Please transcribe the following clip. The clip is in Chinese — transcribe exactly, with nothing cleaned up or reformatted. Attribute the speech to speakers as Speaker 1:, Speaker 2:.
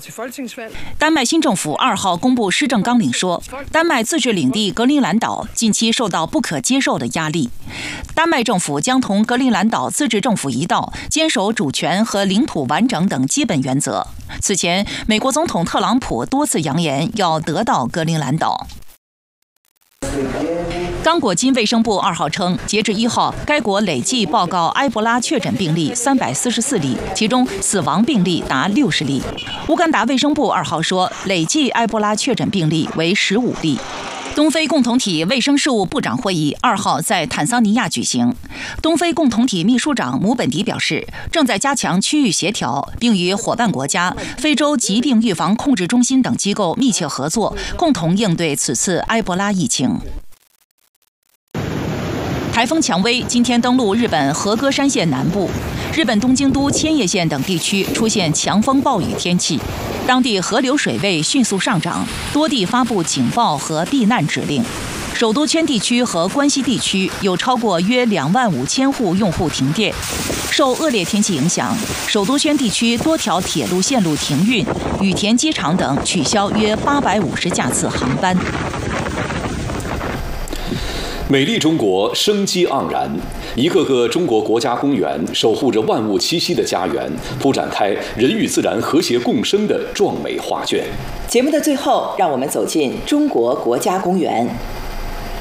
Speaker 1: 丹麦新政府二号公布施政纲领说，丹麦自治领地格陵兰岛近期受到不可接受的压力。丹麦政府将同格陵兰岛自治政府一道，坚守主权和领土完整等基本原则。此前，美国总统特朗普多次扬言要得到格陵兰岛。刚果金卫生部二号称，截至一号，该国累计报告埃博拉确诊病例三百四十四例，其中死亡病例达六十例。乌干达卫生部二号说，累计埃博拉确诊病例为十五例。东非共同体卫生事务部长会议二号在坦桑尼亚举行。东非共同体秘书长姆本迪表示，正在加强区域协调，并与伙伴国家、非洲疾病预防控制中心等机构密切合作，共同应对此次埃博拉疫情。台风蔷薇今天登陆日本和歌山县南部，日本东京都千叶县等地区出现强风暴雨天气，当地河流水位迅速上涨，多地发布警报和避难指令。首都圈地区和关西地区有超过约两万五千户用户停电。受恶劣天气影响，首都圈地区多条铁路线路停运，羽田机场等取消约八百五十架次航班。
Speaker 2: 美丽中国生机盎然，一个个中国国家公园守护着万物栖息的家园，铺展开人与自然和谐共生的壮美画卷。
Speaker 3: 节目的最后，让我们走进中国国家公园。